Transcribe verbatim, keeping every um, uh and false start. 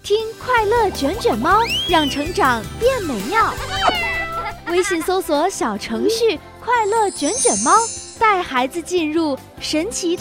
听快乐卷卷猫，让成长变美妙。微信搜索小程序快乐卷卷猫，带孩子进入神奇的